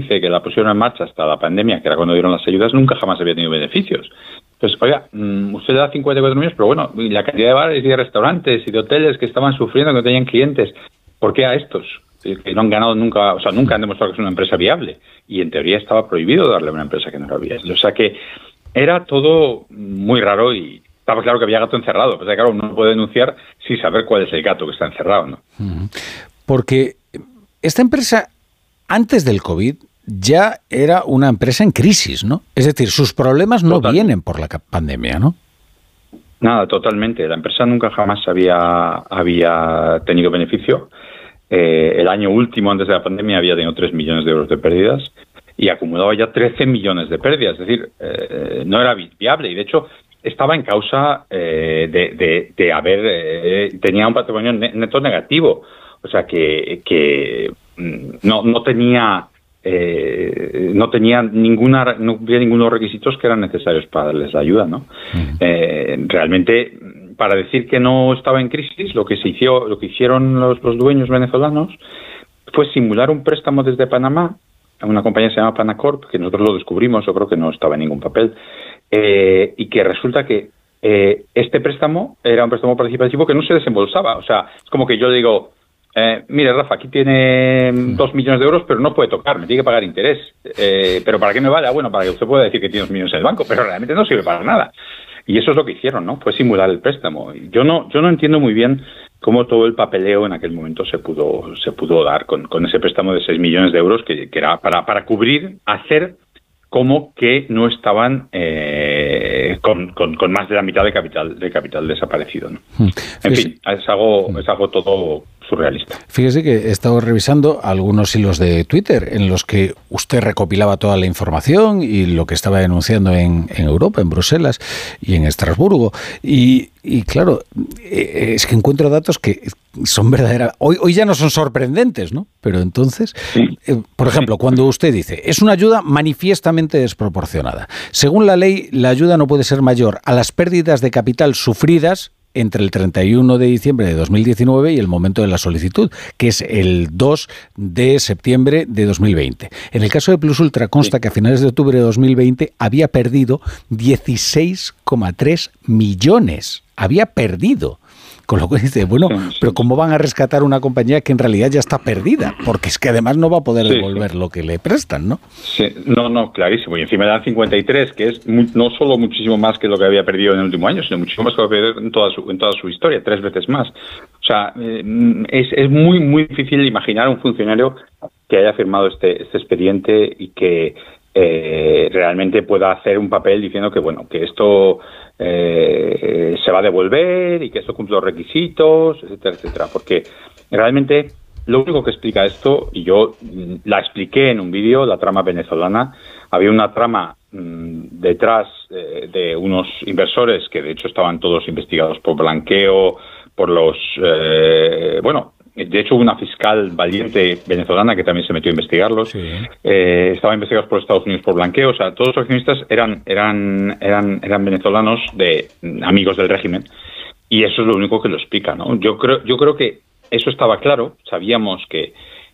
2015, que la pusieron en marcha hasta la pandemia, que era cuando dieron las ayudas, nunca jamás había tenido beneficios. Entonces, oiga, usted le da 54 millones, pero bueno, y la cantidad de bares y de restaurantes y de hoteles que estaban sufriendo, que no tenían clientes, ¿por qué a estos? Que no han ganado nunca, o sea, nunca han demostrado que es una empresa viable. Y en teoría estaba prohibido darle a una empresa que no era viable. O sea que era todo muy raro y estaba claro que había gato encerrado. Pues claro, uno no puede denunciar sin saber cuál es el gato que está encerrado, ¿no? Porque esta empresa, antes del COVID, ya era una empresa en crisis, ¿no? Es decir, sus problemas no vienen por la pandemia, ¿no? Nada, totalmente. La empresa nunca jamás había tenido beneficio. El año último, antes de la pandemia, había tenido 3 millones de euros de pérdidas y acumulaba ya 13 millones de pérdidas. Es decir, no era viable y, de hecho, estaba en causa de haber... tenía un patrimonio neto negativo. O sea, que no tenía... no había ninguno de los requisitos que eran necesarios para darles la ayuda, ¿no? Realmente, para decir que no estaba en crisis, lo que hicieron los dueños venezolanos fue simular un préstamo desde Panamá a una compañía que se llama Panacorp, que nosotros lo descubrimos, yo creo que no estaba en ningún papel, y que resulta que este préstamo era un préstamo participativo que no se desembolsaba. O sea, es como que yo digo... mire, Rafa, aquí tiene 2 millones de euros, pero no puede tocar, me tiene que pagar interés. ¿Pero para qué me vale? Bueno, para que usted pueda decir que tiene 2 millones en el banco, pero realmente no sirve para nada. Y eso es lo que hicieron, ¿no? Fue simular el préstamo. Yo no entiendo muy bien cómo todo el papeleo en aquel momento se pudo dar con ese préstamo de 6 millones de euros que era para cubrir, hacer como que no estaban con más de la mitad de capital desaparecido, ¿no? En fin, es algo todo surrealista. Fíjese que he estado revisando algunos hilos de Twitter en los que usted recopilaba toda la información y lo que estaba denunciando en Europa, en Bruselas y en Estrasburgo. Y claro, es que encuentro datos que son verdaderas. Hoy ya no son sorprendentes, ¿no? Pero entonces, por ejemplo, cuando usted dice, es una ayuda manifiestamente desproporcionada. Según la ley, la ayuda no puede ser mayor a las pérdidas de capital sufridas entre el 31 de diciembre de 2019 y el momento de la solicitud, que es el 2 de septiembre de 2020. En el caso de Plus Ultra consta que a finales de octubre de 2020 había perdido 16,3 millones. Había perdido. Con lo que dice, bueno, pero ¿cómo van a rescatar una compañía que en realidad ya está perdida? Porque es que además no va a poder devolver lo que le prestan, ¿no? Sí, no, clarísimo. Y encima le dan 53, que es no solo muchísimo más que lo que había perdido en el último año, sino muchísimo más que lo que había perdido en toda su historia, 3 veces más. O sea, es muy, muy difícil imaginar un funcionario que haya firmado este expediente y que realmente pueda hacer un papel diciendo que, bueno, que esto... se va a devolver y que esto cumple los requisitos, etcétera, etcétera. Porque realmente lo único que explica esto, y yo la expliqué en un vídeo, la trama venezolana, había una trama detrás de unos inversores que de hecho estaban todos investigados por blanqueo, por los... de hecho hubo una fiscal valiente venezolana que también se metió a investigarlos. Sí. Estaban investigados por Estados Unidos por blanqueo. O sea, todos los accionistas eran venezolanos amigos del régimen. Y eso es lo único que lo explica, ¿no? Yo creo que eso estaba claro. Sabíamos que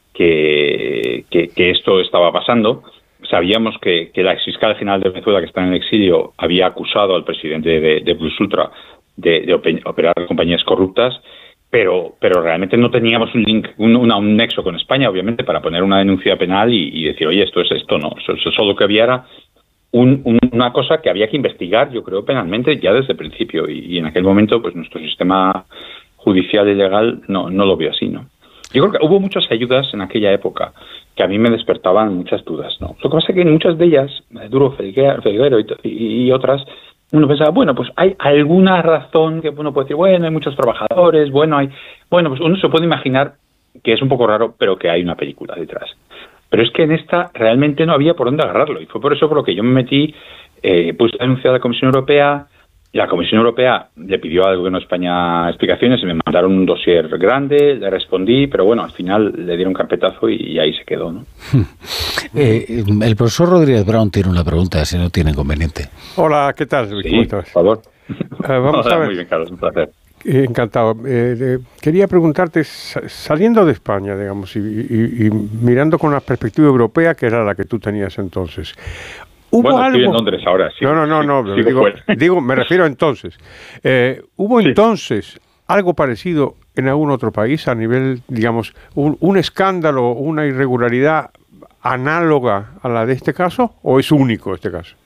esto estaba pasando. Sabíamos que la exfiscal general de Venezuela, que está en el exilio, había acusado al presidente de Plus Ultra de operar compañías corruptas. Pero realmente no teníamos un link, un nexo con España, obviamente, para poner una denuncia penal y decir, oye, esto es esto, ¿no? Eso lo que había era una cosa que había que investigar, yo creo, penalmente ya desde el principio. Y en aquel momento, pues nuestro sistema judicial y legal no lo vio así, ¿no? Yo creo que hubo muchas ayudas en aquella época que a mí me despertaban muchas dudas, ¿no? Lo que pasa es que en muchas de ellas, Duro Felguero y otras... Uno pensaba, bueno, pues hay alguna razón que uno puede decir, bueno, hay muchos trabajadores, pues uno se puede imaginar que es un poco raro, pero que hay una película detrás. Pero es que en esta realmente no había por dónde agarrarlo, y fue por eso por lo que yo me metí, puse la denuncia a la Comisión Europea. La Comisión Europea le pidió al Gobierno de España explicaciones y me mandaron un dossier grande, le respondí, pero bueno, al final le dieron carpetazo y ahí se quedó, ¿no? El profesor Rodríguez Brown tiene una pregunta, si no tiene inconveniente. Hola, ¿qué tal? Sí, por favor. Vamos a ver. Muy bien, Carlos, un placer. Encantado. Quería preguntarte, saliendo de España, digamos, y mirando con una perspectiva europea, que era la que tú tenías entonces, ¿hubo algo? Estoy en Londres ahora. Sí, digo, me refiero a entonces. ¿Hubo entonces algo parecido en algún otro país a nivel, digamos, un escándalo, una irregularidad análoga a la de este caso, o es único este caso?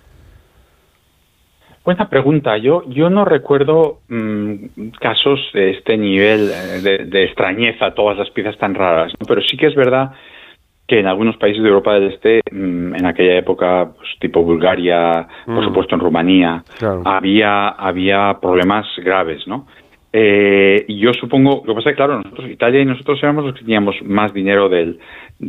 Buena pregunta. Yo no recuerdo casos de este nivel de extrañeza, todas las piezas tan raras, ¿no? Pero sí que es verdad que en algunos países de Europa del Este, en aquella época, pues, tipo Bulgaria, por supuesto en Rumanía, claro, había problemas graves, ¿no? Y yo supongo, lo que pasa es que, claro, Italia y nosotros éramos los que teníamos más dinero del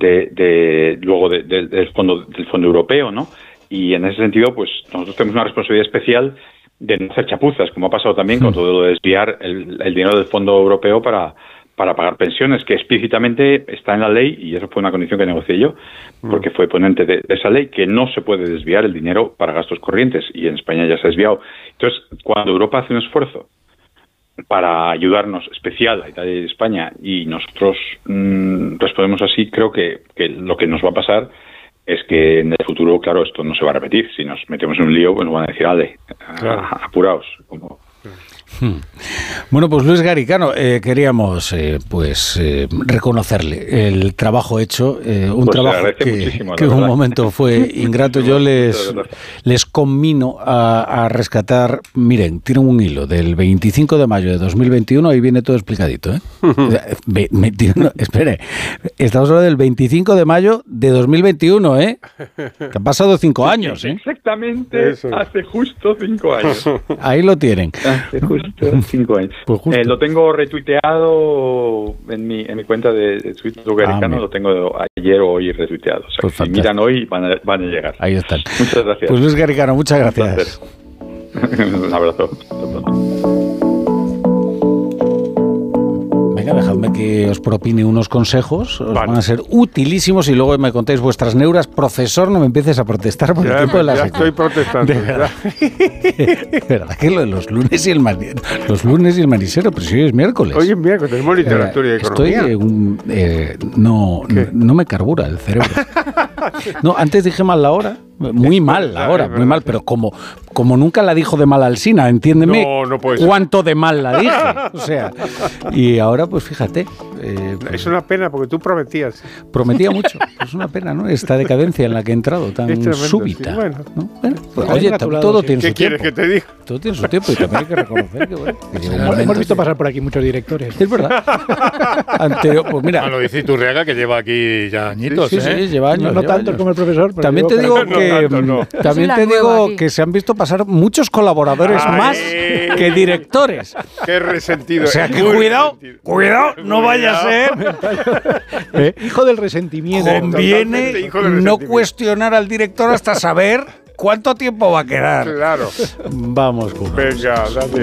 fondo europeo, ¿no? Y en ese sentido, pues nosotros tenemos una responsabilidad especial de no hacer chapuzas, como ha pasado también con todo lo de desviar el dinero del fondo europeo para pagar pensiones, que explícitamente está en la ley, y eso fue una condición que negocié yo, porque fue ponente de esa ley, que no se puede desviar el dinero para gastos corrientes, y en España ya se ha desviado. Entonces, cuando Europa hace un esfuerzo para ayudarnos, especial a Italia y España, y nosotros respondemos así, creo que lo que nos va a pasar es que en el futuro, claro, esto no se va a repetir. Si nos metemos en un lío, pues nos van a decir, ale, claro, apuraos. Bueno, pues Luis Garicano, queríamos reconocerle el trabajo hecho, un pues trabajo que en un momento fue ingrato. Yo les conmino a rescatar, miren, tienen un hilo del 25 de mayo de 2021, ahí viene todo explicadito, ¿eh? Espere, estamos hablando del 25 de mayo de 2021, ¿eh? Que han pasado 5 años, ¿eh? Exactamente, hace justo 5 años. Ahí lo tienen. Hace justo 5 años. Pues lo tengo retuiteado en mi cuenta de Twitter, Garicano, lo tengo ayer o hoy retuiteado. O sea, pues si miran hoy van a llegar. Ahí están. Muchas gracias. Pues Luis Garicano, muchas gracias. Un abrazo. Venga, dejadme que os propine unos consejos, van a ser utilísimos, y luego me contéis vuestras neuras. Profesor, no me empieces a protestar por el tiempo de la sección. Estoy protestando. De verdad que lo de los lunes y el manisero, pero si hoy es miércoles. Hoy es miércoles, tenemos literatura y economía. No me carbura el cerebro. No, antes dije mal la hora. Muy mal la hora, muy mal, pero como nunca la dijo de mal Alsina, entiéndeme no puede ser. Cuánto de mal la dije. O sea, y ahora pues fíjate. Es una pena porque tú prometías. Prometía mucho. Es una pena, ¿no? Esta decadencia en la que he entrado tan súbita. Sí, bueno. ¿No? Pues, oye, todo tiene su tiempo. ¿Qué quieres que te diga? Todo tiene su tiempo y también hay que reconocer que, bueno, hemos visto pasar por aquí muchos directores. Es verdad. Pues mira. Lo dice Iturriaga, que lleva aquí ya añitos. Sí, lleva años. No tanto como el profesor. Pero también te digo que se han visto pasar muchos colaboradores más que directores. Qué resentido. O sea, que cuidado, no vaya a ser. Hijo del resentimiento. Conviene no cuestionar al director hasta saber cuánto tiempo va a quedar. Claro. Vamos, Cuba. Venga, dale.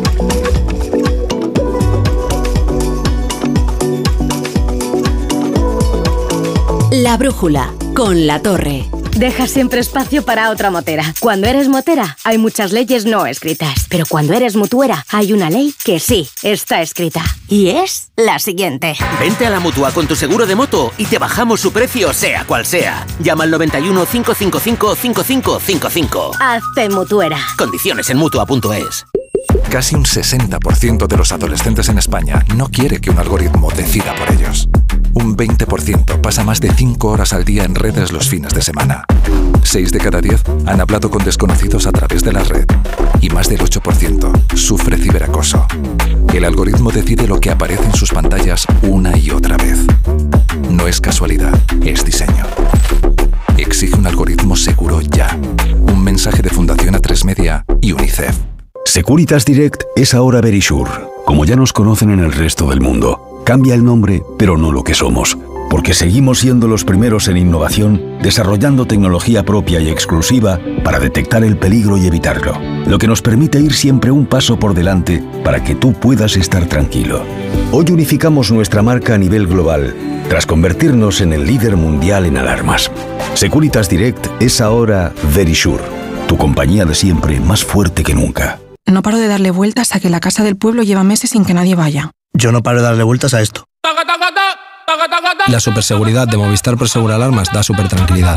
La brújula, con La Torre. Deja siempre espacio para otra motera. Cuando eres motera, hay muchas leyes no escritas. Pero cuando eres mutuera, hay una ley que sí está escrita. Y es la siguiente. Vente a la Mutua con tu seguro de moto y te bajamos su precio, sea cual sea. Llama al 91 555 5555. Hazte mutuera. Condiciones en Mutua.es. Casi un 60% de los adolescentes en España no quiere que un algoritmo decida por ellos. Un 20% pasa más de 5 horas al día en redes los fines de semana. 6 de cada 10 han hablado con desconocidos a través de la red. Y más del 8% sufre ciberacoso. El algoritmo decide lo que aparece en sus pantallas una y otra vez. No es casualidad, es diseño. Exige un algoritmo seguro ya. Un mensaje de Fundación A3 Media y UNICEF. Securitas Direct es ahora Verisure, como ya nos conocen en el resto del mundo. Cambia el nombre, pero no lo que somos, porque seguimos siendo los primeros en innovación, desarrollando tecnología propia y exclusiva para detectar el peligro y evitarlo, lo que nos permite ir siempre un paso por delante para que tú puedas estar tranquilo. Hoy unificamos nuestra marca a nivel global, tras convertirnos en el líder mundial en alarmas. Securitas Direct es ahora Verisure, tu compañía de siempre más fuerte que nunca. No paro de darle vueltas a que la casa del pueblo lleva meses sin que nadie vaya. Yo no paro de darle vueltas a esto. La superseguridad de Movistar Prosegur Alarmas da súper tranquilidad.